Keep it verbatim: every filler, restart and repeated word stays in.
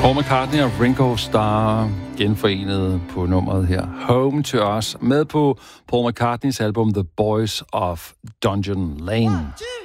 Paul McCartney og Ringo Starr genforenet på nummeret her. Home to Us, med på Paul McCartneys album The Boys of Dungeon Lane. One,